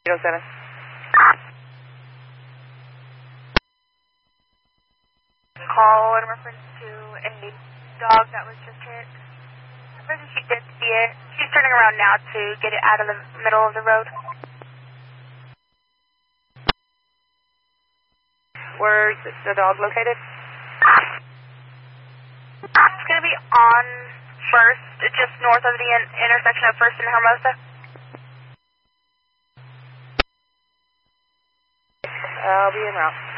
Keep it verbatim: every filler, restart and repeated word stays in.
eight oh seven. Call in reference to a dog that was just hit. The person she did see it. She's turning around now to get it out of the middle of the road. Where's the dog located? It's going to be on First, just north of the in intersection of First and Hermosa. I'll be en route.